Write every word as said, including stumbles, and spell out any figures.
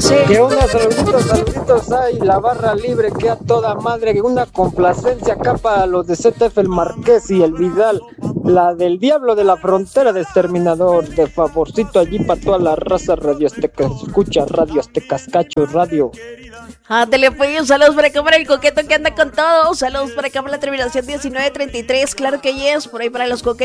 dice? Que onda, saluditos, saluditos, ay, la barra libre que a toda madre, que una complacencia acá para los de Z F, el Marqués y el Vidal, la del Diablo de la Frontera de Exterminador, de favorcito allí para toda la raza Radio Azteca, escucha Radio Azteca, Cacho Radio. Ándale, pues, saludos por acá para el coqueto que anda con todo, saludos por acá para la terminación diecinueve treinta y tres, claro que yes, por ahí para los coquetos.